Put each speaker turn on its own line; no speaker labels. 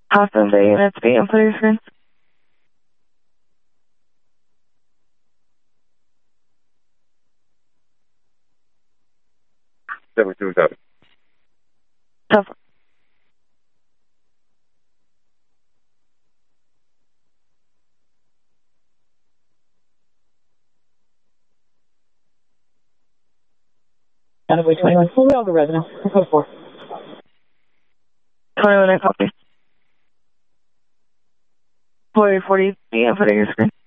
Awesome. The units be input your screen.
Seven two seven.
Tough.
Convoy 21, fully all the residents. Code 4.
21, I copy. 4040, be inputting your screen.